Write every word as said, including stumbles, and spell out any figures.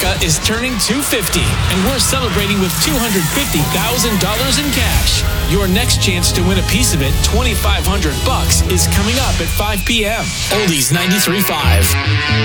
America is turning two hundred fifty, and we're celebrating with two hundred fifty thousand dollars in cash. Your next chance to win a piece of it, twenty-five hundred bucks, is coming up at five p.m. Oldies ninety-three point five.